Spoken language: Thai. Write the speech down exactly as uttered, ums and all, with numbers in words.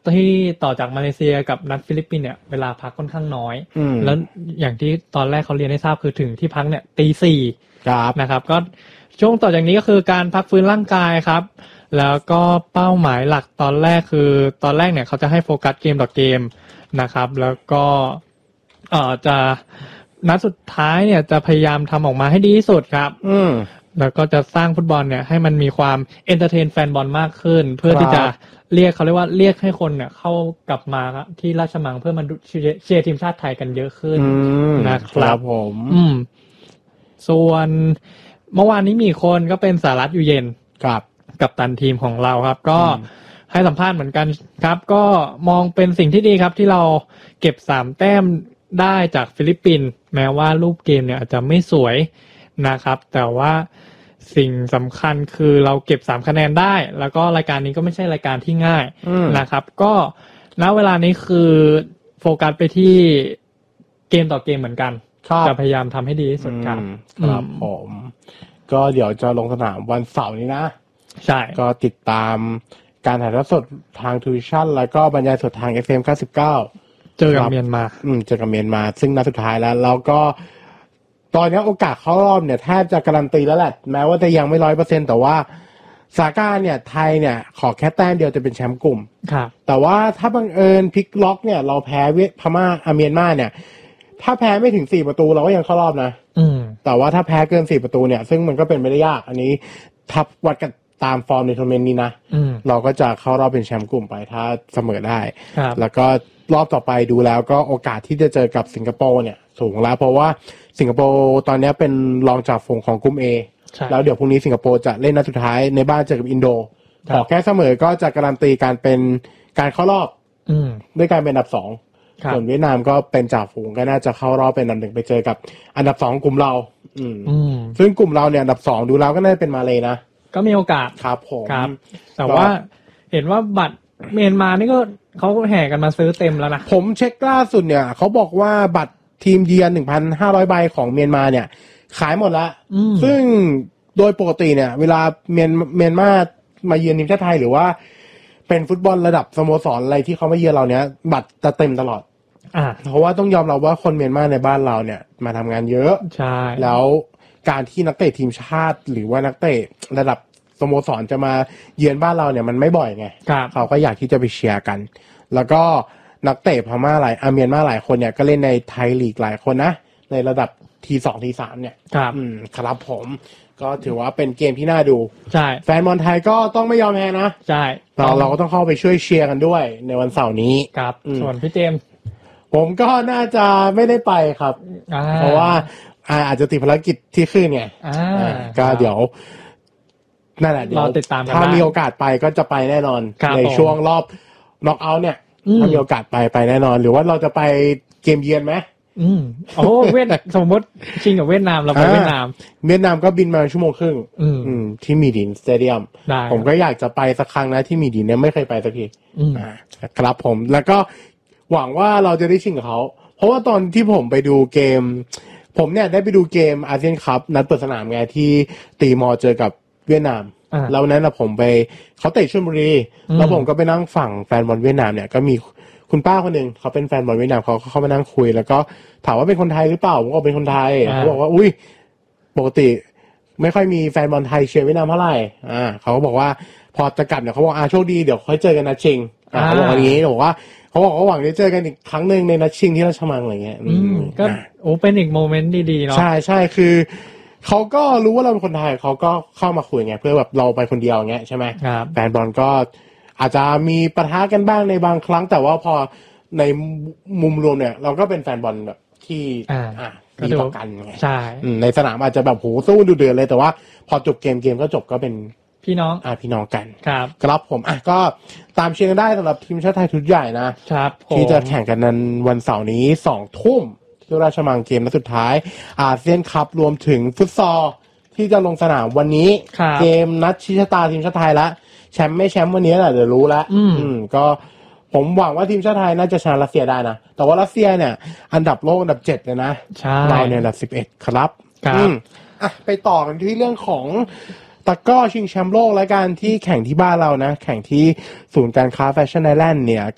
ที่ต่อจากมาเลเซียกับนัดฟิลิปปินส์เนี่ยเวลาพักค่อนข้างน้อยแล้วอย่างที่ตอนแรกเขาเรียนให้ทราบคือถึงที่พักเนี่ยตีสี่นะครับก็ช่วงต่อจากนี้ก็คือการพักฟื้นร่างกายครับแล้วก็เป้าหมายหลักตอนแรกคือตอนแรกเนี่ยเขาจะให้โฟกัสเกมต่อเกมนะครับแล้วก็เอ่อจะนัดสุดท้ายเนี่ยจะพยายามทำออกมาให้ดีที่สุดครับอืมแล้วก็จะสร้างฟุตบอลเนี่ยให้มันมีความเอนเตอร์เทนแฟนบอลมากขึ้นเพื่อที่จะเรียกเขาเรียกว่าเรียกให้คนเนี่ยเข้ากลับมาที่ราชมังเพื่อมาเชียร์ทีมชาติไทยกันเยอะขึ้นนะครับผมอืมส่วนเมื่อวานนี้มีคนก็เป็นสหรัฐอยู่เย็นกับกัปตันทีมของเราครับก็ให้สัมภาษณ์เหมือนกันครับก็มองเป็นสิ่งที่ดีครับที่เราเก็บสามแต้มได้จากฟิลิปปินส์แม้ว่ารูปเกมเนี่ยอาจจะไม่สวยนะครับแต่ว่าสิ่งสำคัญคือเราเก็บสามคะแนนได้แล้วก็รายการนี้ก็ไม่ใช่รายการที่ง่ายนะครับก็ณเวลานี้คือโฟกัสไปที่เกมต่อเกมเหมือนกันจะพยายามทำให้ดีที่สุดครับครับผมก็เดี๋ยวจะลงสนามวันเสาร์นี้นะใช่ก็ติดตามการถ่ายทอดสดทางทูวิชั่นแล้วก็บรรยายสดทาง เอฟ เอ็ม เก้าสิบเก้าเจอกับเมียนมาอืมเจอกับเมียนมาซึ่งนัดสุดท้ายแล้วแล้วก็ตอนนี้โอกาสเข้ารอบเนี่ยแทบจะการันตีแล้วแหละแม้ว่าจะยังไม่ ร้อยเปอร์เซ็นต์ แต่ว่าสถานการณ์เนี่ยไทยเนี่ยขอแค่แต้มเดียวจะเป็นแชมป์กลุ่มครับแต่ว่าถ้าบังเอิญพลิกล็อกเนี่ยเราแพ้เวียดพม่าอาเมียนมาเนี่ยถ้าแพ้ไม่ถึงสี่ประตูเราก็ยังเข้ารอบนะอืมแต่ว่าถ้าแพ้เกินสี่ประตูเนี่ยซึ่งมันก็เป็นไม่ได้ยากอันนี้ทับวัดกันตามฟอร์มในทัวร์นาเมนต์นี้นะเราก็จะเข้ารอบเป็นแชมป์กลุ่มไปถ้าเสมอได้แล้วก็รอบต่อไปดูแล้วก็โอกาสที่จะเจอกับสิงคโปร์เนี่ยสูงแล้วเพราะว่าสิงคโปร์ตอนนี้เป็นรองจ่าฝูงของกลุ่ม A แล้วเดี๋ยวพรุ่งนี้สิงคโปร์จะเล่นนัดสุดท้ายในบ้านเจอกับอินโดขอแค่เสมอก็จะการันตีการเป็นการเข้ารอบด้วยการเป็นอันดับสองส่วนเวียดนามก็เป็นจ่าฝูงก็น่าจะเข้ารอบเป็นอันดับหนึ่งไปเจอกับอันดับสองกลุ่มเราซึ่งกลุ่มเราเนี่ยอันดับสองดูแล้วก็น่าจะเป็นมาเลย์นะก็มีโอกาสครับผมครับแต่ว่าเห็นว่าบัตรเมียนมานี่ก็เขาแห่กันมาซื้อเต็มแล้วนะผมเช็คล่าสุดเนี่ยเขาบอกว่าบัตรทีมเยือน หนึ่งพันห้าร้อย ใบของเมียนมาเนี่ยขายหมดแล้วซึ่งโดยปกติเนี่ยเวลาเมียนเมียนมามาเยือนทีมชาติไทยหรือว่าเป็นฟุตบอลระดับสโมสรอะไรที่เขามาเยือนเราเนี่ยบัตรจะเต็มตลอดอ่าเพราะว่าต้องยอมรับว่าคนเมียนมาในบ้านเราเนี่ยมาทำงานเยอะใช่แล้วการที่นักเตะทีมชาติหรือว่านักเตะระดับสโมสรจะมาเยือนบ้านเราเนี่ยมันไม่บ่อยไงเขาก็อยากที่จะไปเชียร์กันแล้วก็นักเตะพม่าหลายอาเมียนมาหลายคนเนี่ยก็เล่นในไทยลีกหลายคนนะในระดับทีสองทีสามเนี่ยครับอืมครับผมก็ถือว่าเป็นเกมที่น่าดูใช่แฟนบอลไทยก็ต้องไม่ยอมแพ้นะใช่เราเราก็ต้องเข้าไปช่วยเชียร์กันด้วยในวันเสาร์นี้ครับส่วนพี่เจมส์ผมก็น่าจะไม่ได้ไปครับเพราะว่าอาจจะติดภารกิจที่ขึ้นไงก็เดี๋ยวนั่นแหละเดี๋ยวถ้ามีโอกาสไปก็จะไปแน่นอนในช่วงรอบน็อกเอาท์เนี่ยถ้ามีโอกาสไปไปแน่นอนหรือว่าเราจะไปเกมเยือนไหมอืมโอ้เวียดสมมติชิงกับเวียดนามเราไปเวียดนามเวียดนามก็บินมาชั่วโมงครึ่งอืมที่มีดินสเตเดียมผมก็อยากจะไปสักครั้งนะที่มีดินเนี่ยไม่เคยไปสักทีครับผมแล้วก็หวังว่าเราจะได้ชิงกับเขาเพราะว่าตอนที่ผมไปดูเกมผมเนี่ยได้ไปดูเกมอาเซียนคัพนัดเปิดสนามไงที่ตีมอเจอกับเวียดนามแล้วนั้นนะผมไปเขาเตะชลบุรีแล้วผมก็ไปนั่งฝั่งแฟนบอลเวียดนามเนี่ยก็มีคุณป้าคนหนึ่งเขาเป็นแฟนบอลเวียดนามเขาเข้ามานั่งคุยแล้วก็ถามว่าเป็นคนไทยหรือเปล่าผมก็เป็นคนไทยเขาบอกว่าอุ้ยปกติไม่ค่อยมีแฟนบอลไทยเชียร์เวียดนามเท่าไหร่อ่าเขาก็บอกว่าพอจะกลับเนี่ยเขาบอกอ่าโชคดีเดี๋ยวค่อยเจอกันนัดชิงอ่าเขาบอกอย่างนี้บอกว่าเขาบอกว่าหวังจะเจอกันอีกครั้งหนึ่งในนัดชิงที่ราชมังอะไรเงี้ยอืมก็โอ้เป็นอีกโมเมนต์ดีๆเนาะใช่ใช่คือเขาก็รู้ว่าเราเป็นคนไทยเขาก็เข้ามาคุยไงเพื่อแบบเราไปคนเดียวเงี้ยใช่ไหมแฟนบอลก็อาจจะมีปะทะกันบ้างในบางครั้งแต่ว่าพอในมุมรวมเนี่ยเราก็เป็นแฟนบอลแบบที่อ่าดีต่อกันไงใช่ในสนามอาจจะแบบโหสู้ดูเดือดเลยแต่ว่าพอจบเกมเกมก็จบก็เป็นพี่น้องอ่าพี่น้องกันครับครับผมอ่ะก็ตามเชียร์กันได้สำหรับทีมชาติไทยชุดใหญ่นะครับที่จะแข่งกันในวันเสาร์นี้สองทุ่มที่ราชมังเกมนัดสุดท้ายอาเซียนคัพรวมถึงฟุตซอลที่จะลงสนามวันนี้เกมนัดชี้ชะตาทีมชาติไทยละแชมป์ไม่แชมป์วันนี้แหละเดี๋ยวรู้แล้วอืมก็ผมหวังว่าทีมชาติไทยน่าจะชนะรัสเซียได้นะแต่ว่ารัสเซียเนี่ยอันดับโลกอันดับเจ็ดเลยนะเราเนี่ยอันดับสิบเอ็ดครับครับอ่ะไปต่อกันที่เรื่องของตะกร้อชิงแชมป์โลกและการที่แข่งที่บ้านเรานะแข่งที่ศูนย์การค้าแฟชั่นไอแลนด์เนี่ย